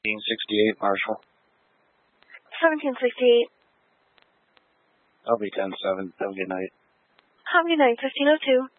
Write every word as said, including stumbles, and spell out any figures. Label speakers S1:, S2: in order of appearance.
S1: seventeen sixty-eight, Marshall.
S2: seventeen sixty-eight.
S1: I'll be ten seven. Have a good night.
S2: Have a good night, fifteen oh two.